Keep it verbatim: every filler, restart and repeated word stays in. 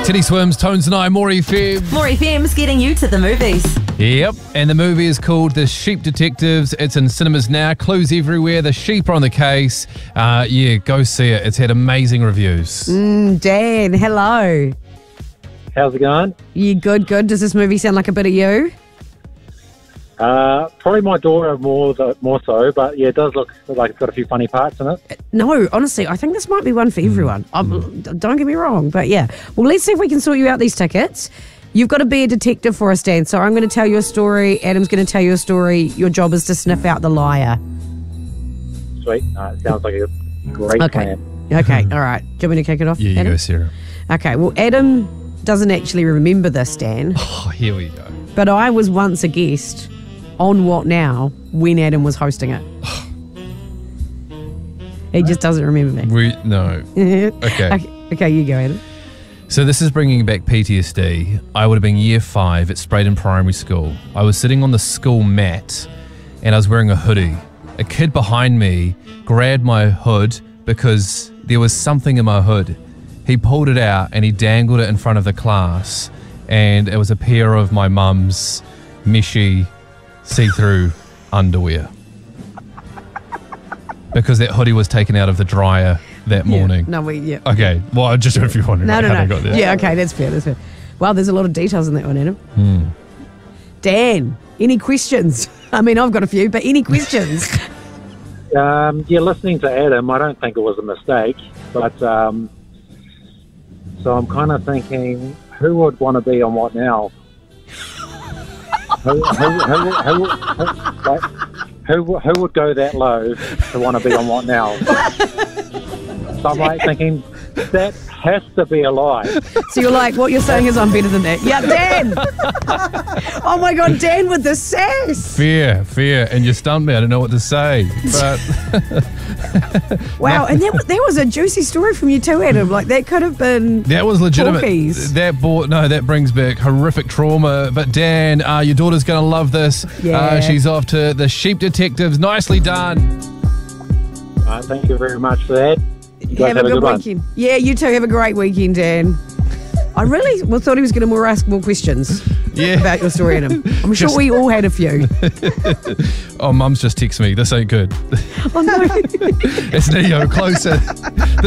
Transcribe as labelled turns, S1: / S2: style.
S1: Teddy Swims, Tones and I, More F M.
S2: More F M's getting you to the movies.
S1: Yep, and the movie is called The Sheep Detectives. It's in cinemas now. Clues everywhere. The sheep are on the case. Uh, yeah, go see it. It's had amazing reviews.
S3: Mm, Dan, hello.
S4: How's it going?
S3: You good, good. Does this movie sound like a bit of you?
S4: Uh, probably my daughter more the, more so, but yeah, it does look like it's got a few funny parts in it.
S3: No, honestly, I think this might be one for everyone. Mm. Don't get me wrong, but yeah. Well, let's see if we can sort you out these tickets. You've got to be a detective for us, Dan. So I'm going to tell you a story. Adam's going to tell you a story. Your job is to sniff out the liar.
S4: Sweet. Uh, it sounds like a great
S3: okay.
S4: plan.
S3: Okay, all right. Do you want me to kick it off,
S1: Yeah, you
S3: Adam?
S1: go, Sarah.
S3: Okay, well, Adam doesn't actually remember this, Dan.
S1: Oh, here we go.
S3: But I was once a guest on What Now when Adam was hosting it. He just doesn't remember me.
S1: We No. Okay.
S3: okay. Okay, you go, Adam.
S1: So this is bringing back P T S D. I would have been year five at Sprayton Primary School. I was sitting on the school mat and I was wearing a hoodie. A kid behind me grabbed my hood because there was something in my hood. He pulled it out and he dangled it in front of the class, and it was a pair of my mum's meshy see-through underwear. Because that hoodie was taken out of the dryer that morning.
S3: Yeah. No, we, yeah.
S1: Okay, well, I just if you're wondering
S3: No, no,
S1: how
S3: no.
S1: they got there.
S3: Yeah, okay, that's fair, that's fair. Wow, there's a lot of details in that one, Adam.
S1: Hmm.
S3: Dan, any questions? I mean, I've got a few, but any questions?
S4: Um, yeah, listening to Adam, I don't think it was a mistake, but um, so I'm kind of thinking, who would want to be on What Now? who, who, who, who, who, like, who, who would go that low to want to be on What Now? So I'm like thinking, that has to be a lie.
S3: So you're like, what you're saying is I'm better than that. Yeah, Dan! Oh my God, Dan with the sass!
S1: Fear, fear, and you stumped me. I don't know what to say. But
S3: wow, and that, that was a juicy story from you too, Adam. Like, that could have been
S1: that was legitimate.
S3: Porkies.
S1: That brought no, that brings back horrific trauma. But Dan, uh, your daughter's going to love this.
S3: Yeah.
S1: Uh, she's off to the Sheep Detectives. Nicely done.
S4: Uh, thank you very much for that. You guys
S3: Have, a good,
S4: good
S3: weekend. One. Yeah, you too. Have a great weekend, Dan. I really well, thought he was going to more ask more questions
S1: Yeah.
S3: about your story, Adam. I'm sure
S1: Just-
S3: we all had a few.
S1: Oh, Mum's just texted me. This ain't good.
S3: Oh no.
S1: It's Neo closer.